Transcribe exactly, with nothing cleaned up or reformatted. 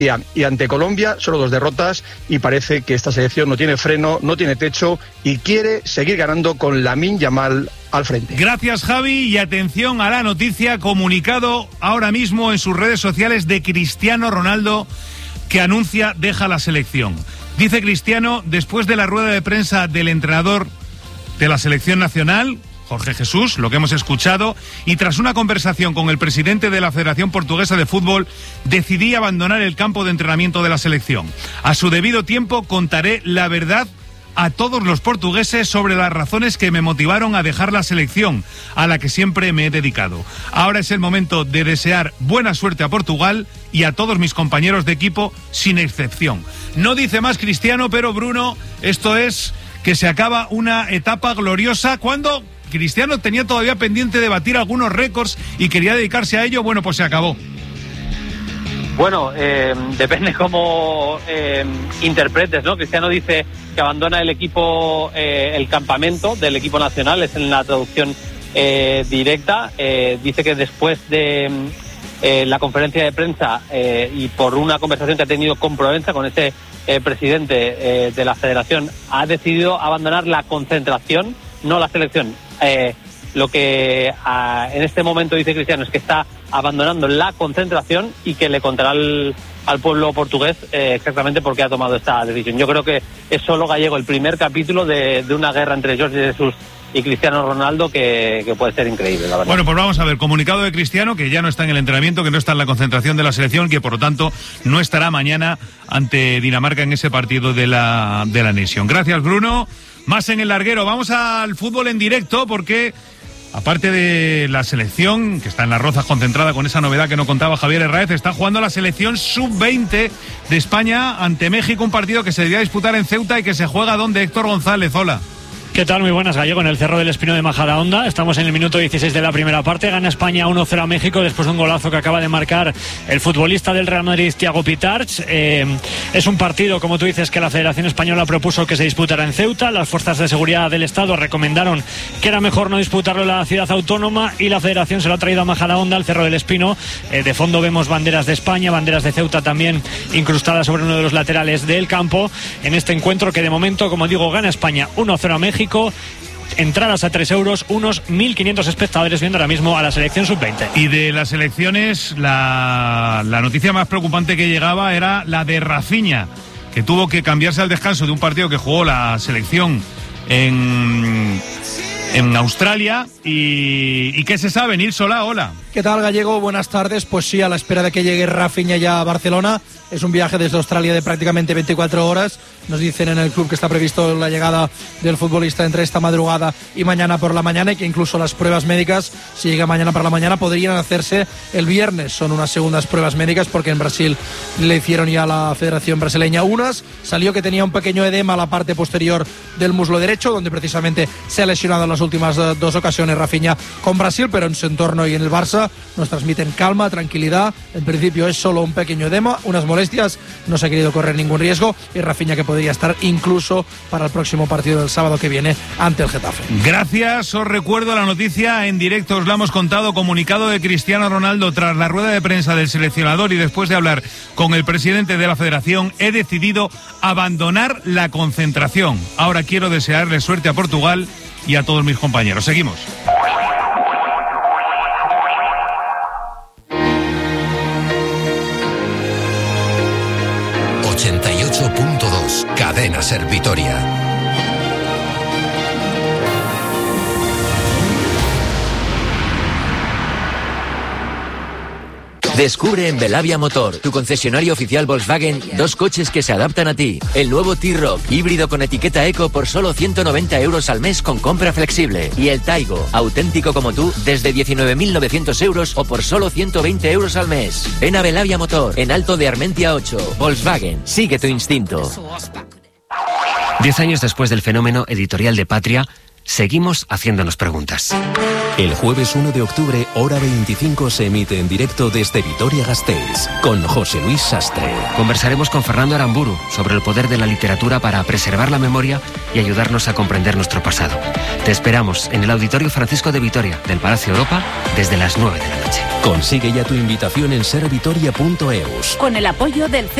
Y ante Colombia, solo dos derrotas y parece que esta selección no tiene freno, no tiene techo y quiere seguir ganando con Lamine Yamal al frente. Gracias, Javi, y atención a la noticia, comunicado ahora mismo en sus redes sociales de Cristiano Ronaldo, que anuncia deja la selección. Dice Cristiano, después de la rueda de prensa del entrenador de la selección nacional, Jorge Jesús, lo que hemos escuchado, y tras una conversación con el presidente de la Federación Portuguesa de Fútbol, decidí abandonar el campo de entrenamiento de la selección. A su debido tiempo contaré la verdad a todos los portugueses sobre las razones que me motivaron a dejar la selección, a la que siempre me he dedicado. Ahora es el momento de desear buena suerte a Portugal y a todos mis compañeros de equipo, sin excepción. No dice más Cristiano, pero Bruno, esto es que se acaba una etapa gloriosa cuando Cristiano tenía todavía pendiente de batir algunos récords y quería dedicarse a ello. Bueno, pues se acabó. Bueno, eh, depende cómo eh, interpretes, ¿no? Cristiano dice que abandona el equipo, eh, el campamento del equipo nacional, es en la traducción eh, directa. Eh, dice que después de eh, la conferencia de prensa eh, y por una conversación que ha tenido con Provenza, con ese eh, presidente eh, de la federación, ha decidido abandonar la concentración, no la selección. Eh, lo que a, en este momento dice Cristiano es que está abandonando la concentración y que le contará al, al pueblo portugués eh, exactamente por qué ha tomado esta decisión. Yo creo que es solo Gallego el primer capítulo de, de una guerra entre Jorge Jesús y Cristiano Ronaldo que, que puede ser increíble, la verdad. Bueno, pues vamos a ver, comunicado de Cristiano, que ya no está en el entrenamiento, que no está en la concentración de la selección, que por lo tanto no estará mañana ante Dinamarca en ese partido de la, de la Nation. Gracias, Bruno. Más en el larguero. Vamos al fútbol en directo porque, aparte de la selección, que está en Las Rozas concentrada con esa novedad que no contaba Javier Herráez, está jugando la selección sub veinte de España ante México, un partido que se debía disputar en Ceuta y que se juega donde Héctor González. Hola. ¿Qué tal? Muy buenas, Gallego, en el Cerro del Espino de Majadahonda. Estamos en el minuto dieciséis de la primera parte. Gana España uno cero a México después de un golazo que acaba de marcar el futbolista del Real Madrid, Thiago Pitarch. Eh, es un partido, como tú dices, que la Federación Española propuso que se disputara en Ceuta. Las fuerzas de seguridad del Estado recomendaron que era mejor no disputarlo en la ciudad autónoma y la Federación se lo ha traído a Majadahonda, al Cerro del Espino. Eh, de fondo vemos banderas de España, banderas de Ceuta también incrustadas sobre uno de los laterales del campo. En este encuentro que de momento, como digo, gana España uno cero a México. Entradas a tres euros, unos mil quinientos espectadores viendo ahora mismo a la selección sub veinte. Y de las selecciones, la, la noticia más preocupante que llegaba era la de Rafinha, que tuvo que cambiarse al descanso de un partido que jugó la selección en, en Australia. ¿Y, y qué se sabe? Nil Solá, hola. ¿Qué tal, Gallego? Buenas tardes. Pues sí, a la espera de que llegue Rafinha ya a Barcelona. Es un viaje desde Australia de prácticamente veinticuatro horas. Nos dicen en el club que está previsto la llegada del futbolista entre esta madrugada y mañana por la mañana, y que incluso las pruebas médicas, si llega mañana por la mañana, podrían hacerse el viernes. Son unas segundas pruebas médicas porque en Brasil le hicieron ya a la Federación Brasileña unas. Salió que tenía un pequeño edema a la parte posterior del muslo derecho, donde precisamente se ha lesionado en las últimas dos ocasiones Rafinha con Brasil, pero en su entorno y en el Barça nos transmiten calma, tranquilidad. En principio es solo un pequeño edema, unas molestias, no se ha querido correr ningún riesgo, y Rafinha que podría estar incluso para el próximo partido del sábado que viene ante el Getafe. Gracias, os recuerdo la noticia en directo, os la hemos contado, comunicado de Cristiano Ronaldo tras la rueda de prensa del seleccionador y después de hablar con el presidente de la federación, he decidido abandonar la concentración. Ahora quiero desearle suerte a Portugal y a todos mis compañeros. Seguimos. ochenta y ocho punto dos, Cadena Ser Vitoria. Descubre en Belavia Motor, tu concesionario oficial Volkswagen, dos coches que se adaptan a ti. El nuevo T-Roc, híbrido con etiqueta Eco por solo ciento noventa euros al mes con compra flexible. Y el Taigo, auténtico como tú, desde diecinueve mil novecientos euros o por solo ciento veinte euros al mes. Ven a Belavia Motor, en Alto de Armentia ocho. Volkswagen, sigue tu instinto. Diez años después del fenómeno editorial de Patria, seguimos haciéndonos preguntas. El jueves uno de octubre, hora veinticinco, se emite en directo desde Vitoria-Gasteiz, con José Luis Sastre. Conversaremos con Fernando Aramburu sobre el poder de la literatura para preservar la memoria y ayudarnos a comprender nuestro pasado. Te esperamos en el Auditorio Francisco de Vitoria del Palacio Europa desde las nueve de la noche. Consigue ya tu invitación en ser vitoria punto eus. Con el apoyo del